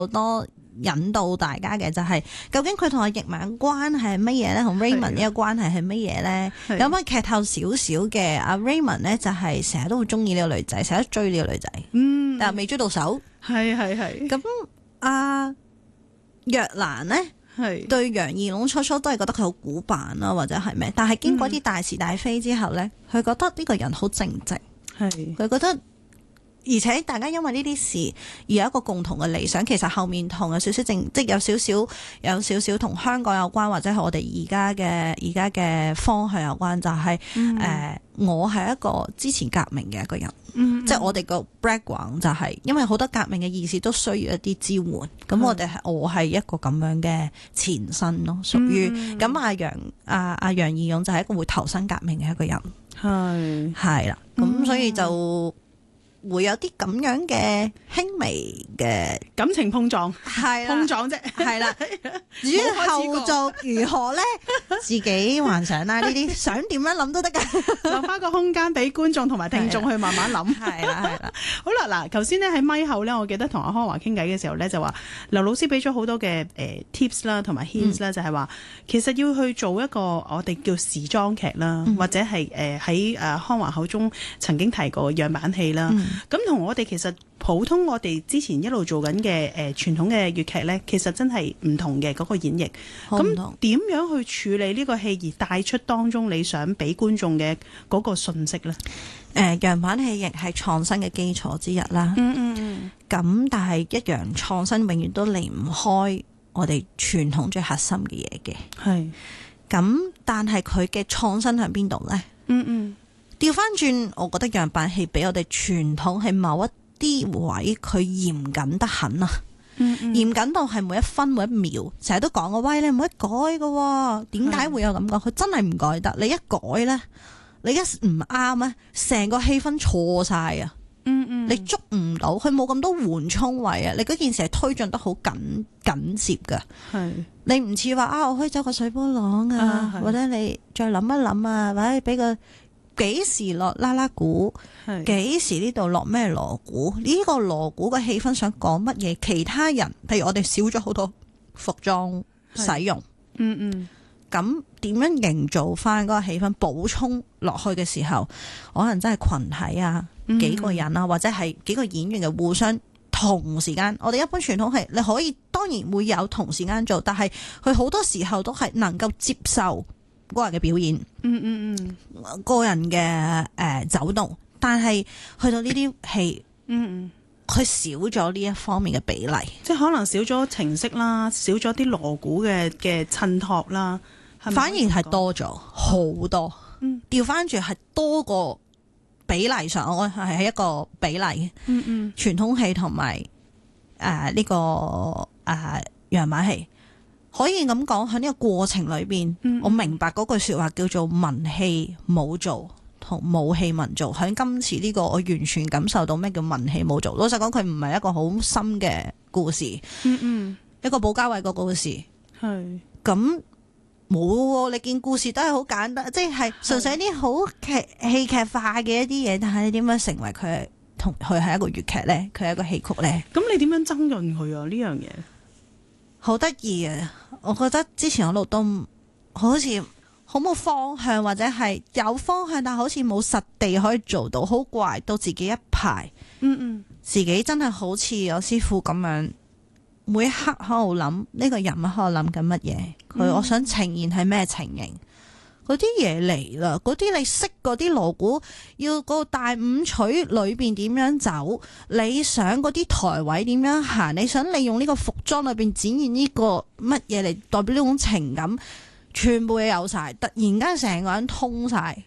好多引導大家嘅就係究竟佢同阿奕曼關係係乜嘢咧？同 Raymond 呢個關係係乜嘢咧？有乜劇透少少嘅？阿 Raymond 咧就係成日都好中意呢個女仔，成日都追呢個女仔，但係未追到手。 係。 咁阿若蘭咧，對楊義龍初初都係覺得佢好古板啦，或者係咩？但係經過啲大是大非之後咧，佢覺得呢個人好正直，佢覺得。而且大家因為呢啲事而有一個共同嘅理想，其實後面同有少少即有少少同香港有關，或者係我哋而家嘅方向有關，就係我係一個支持革命嘅一個人，即係我哋個 background 就係因為好多革命嘅意思都需要一啲支援，咁我係一個咁樣嘅前身咯，屬於咁阿楊義勇就係一個會投身革命嘅一個人，係啦，咁所以就。會有啲咁樣嘅輕微嘅感情碰撞，碰撞啫， 係啦。至於後續如何咧，自己幻想啦。呢啲想點樣諗都得噶， 留翻個空間俾觀眾同埋聽眾去慢慢諗。 係啦。 好啦，嗱，頭先咧喺咪後咧，我記得同阿康華傾偈嘅時候咧，就話劉老師俾咗好多嘅tips 啦，同埋 hints 啦，就係話其實要去做一個我哋叫時裝劇啦，或者係喺康華口中曾經提過樣板戲啦。咁同我哋其實普通我哋之前一路做緊嘅傳統嘅粵劇咧，其實真係唔同嘅嗰個演繹。咁點樣去處理呢個戲而帶出當中你想俾觀眾嘅嗰個信息咧？ 樣板戲亦係創新嘅基礎之一啦。咁但係一樣創新永遠都離唔開我哋傳統最核心嘅嘢嘅。係。咁但係佢嘅創新喺邊度咧？調翻轉，我覺得樣板戲比我哋傳統係某一啲位佢嚴謹得很啊！嚴謹到係每一分每一秒，成日都講個喂，你唔可以改㗎，點解會有咁講？佢真係唔改得，你一改咧，你一唔啱咧，成個氣氛錯晒啊！你捉唔到，佢冇咁多緩衝位啊！你嗰件事係推進得好緊接噶，你唔似話我可以走個水波浪啊，或者你再諗一諗啊，或者俾個。幾時落啦啦鼓？幾時呢度落咩鑼鼓？呢個鑼鼓嘅氣氛想講乜嘢？其他人譬如我哋少咗好多服裝使用，咁點樣營造翻嗰個氣氛？補充落去嘅時候，可能真係群體啊，幾個人啊，或者係幾個演員嘅互相同時間。我哋一般傳統係你可以當然會有同時間做，但係佢好多時候都係能夠接受。個人嘅表演，個人嘅走動，但係去到呢啲戲，佢少咗呢一方面嘅比例， 即係可能少咗情色啦，少咗啲鑼鼓嘅襯托啦， 反而係多咗好多。調翻轉係多個比例上，我係一個比例。傳統戲同埋呢個樣板戲。可以咁講，喺呢個過程裏邊，我明白嗰句說話叫做文戲武做同武戲文做。喺今次呢個，我完全感受到咩叫文戲武做。老實講，佢唔係一個好深嘅故事，一個保家衛國個故事。係咁冇，你見故事都係好簡單，即係純粹啲好戲劇化嘅一啲嘢。但係你點樣成為佢同佢係一個粵劇咧？佢係一個戲曲咧？ 咁你點樣增潤佢啊？呢樣嘢好得意啊！我覺得之前我錄都好似好冇方向，或者係有方向，但好似冇實地可以做到，好怪到自己一排。自己真係好似有師傅咁樣，每一刻喺度諗呢個人喺度諗緊乜嘢，佢我想呈現係咩情形。嗰啲嘢嚟啦，嗰啲你識嗰啲鑼鼓，要個大五取裏邊點樣走，你想嗰啲台位點樣行，你想利用呢個服裝裏邊展現呢個乜嘢嚟代表呢種情感，全部嘢有晒，突然間成個人通晒，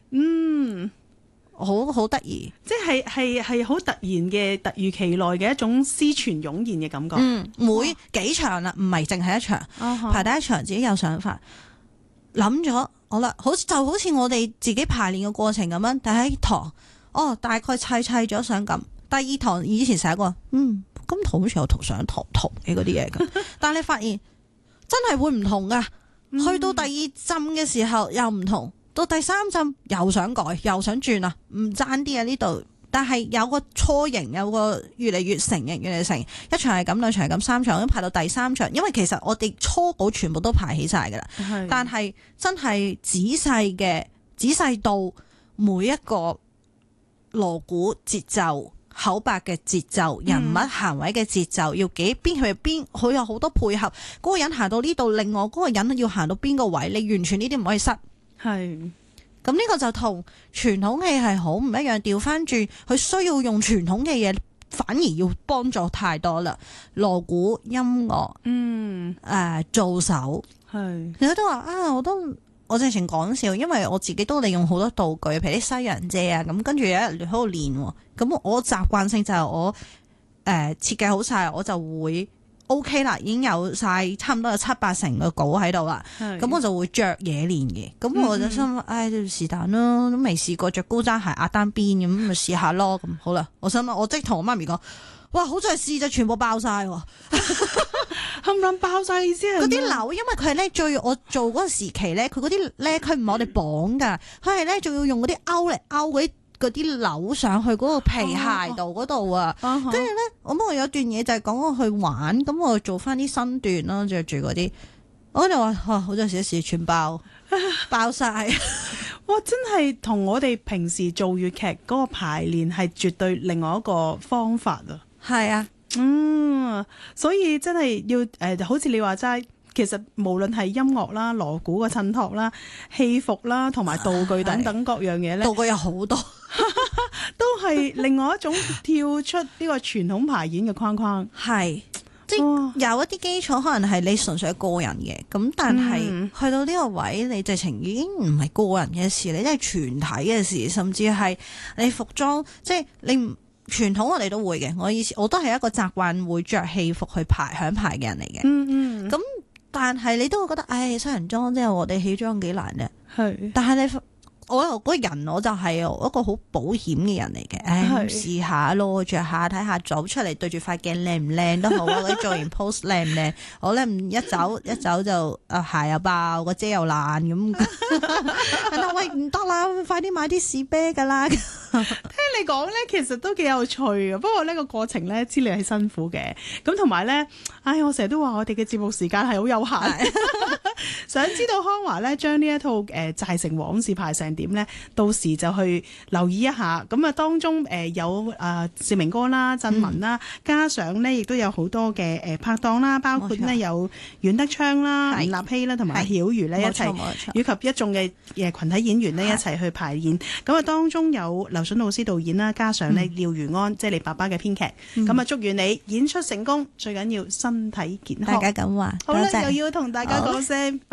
好得意， 即係好突然嘅突如其來嘅一種思泉湧現嘅感覺。 每幾場啦，唔係淨係一場，排第一場自己有想法，諗咗。好啦，就好似我哋自己排練嘅過程咁樣，第一堂大概砌咗想咁，第二堂以前寫過，今堂好似有想同嘅嗰啲嘢咁，但係你發現真係會唔同噶，去到第二浸嘅時候又唔同，到第三浸又想改又想轉啊，唔爭啲啊，呢度但係有個雛形，有個越嚟越成型，越嚟越成，一場係咁，兩場係咁，三場咁排到第三場，因為其實我哋初稿全部都排起晒㗎啦，但係真係仔細到每一個鑼鼓節奏、口白嘅節奏、人物行位嘅節奏，要幾邊去邊，佢有好多配合。嗰個人行到呢度，另外嗰個人要行到邊個位，你完全呢啲唔可以失。係。咁呢個就同傳統戲係好唔一樣，調翻轉佢需要用傳統嘅嘢，反而要幫助太多啦。鑼鼓、音樂，做手，係。你都話啊，我之前講笑，因為我自己都利用好多道具，譬如啲西洋遮啊，咁跟住有一日喺度練，咁我習慣性就係我設計好晒，我就會 OK 啦，已經有晒差唔多有7-8成嘅稿喺度啦，咁我就會着嘢練嘅，咁我就心唉是但咯，都未試過着高踭鞋壓單邊咁，咪試下咯，咁好啦，我心我即同我媽咪講，哇好在試就全部爆晒喎。冚唪唥爆晒，意思係嗰啲樓，因為佢係咧我做嗰個時期咧，佢嗰啲咧佢唔係我哋綁噶，佢係咧仲要用嗰啲勾嚟勾嗰啲樓上去嗰個皮鞋度嗰度啊，跟住咧我有段嘢就係講我去玩，咁我做翻啲身段咯，着住嗰啲，我就話好在試一試全爆晒，哇！真係同我哋平時做粵劇嗰個排練係絕對另外一個方法啊，係啊。所以真係要好似你話齋，其實無論係音樂啦、鑼鼓嘅襯托啦、戲服啦，同埋道具等等各樣嘢咧，道具有好多，都係另外一種跳出呢個傳統排演嘅框框。係，即係有一啲基礎可能係你純粹個人嘅，咁但係去到呢個位，你直情已經唔係個人嘅事，你真係全體嘅事，甚至係你服裝，即係你傳統我哋都會嘅，我都係一個習慣會着戲服去響排嘅人嚟嘅。咁但係你都會覺得，唉，西洋裝即係我哋戲裝幾難咧。係，但係我嗰個人我就係一個好保險嘅人嚟嘅。唉，試下咯，着下睇下走出嚟對住塊鏡靚唔靚都好啊。嗰啲做完 post 靚唔靚，我咧一走就鞋又爆，個遮又爛咁。喂，唔得啦，快啲買啲士啤噶啦。聽你講咧，其實都幾有趣嘅。不過呢個過程咧，知你係辛苦嘅。咁同埋咧，我成日都話我哋嘅節目時間係好有限。想知道康華咧將呢一套寨城往事排成點咧，到時就去留意一下。咁啊，當中有志明哥啦、振文啦，加上咧亦都有好多嘅拍檔啦，包括咧有阮德昌啦、吳立希啦，同埋曉瑜咧一齊，以及一眾嘅群體演員咧一齊去排演。咁啊，當中有劉筍老師導演啦，加上咧廖如安，即係你爸爸嘅編劇。咁啊，祝願你演出成功，最緊要身體健康。大家咁話，好啦，又要同大家講聲。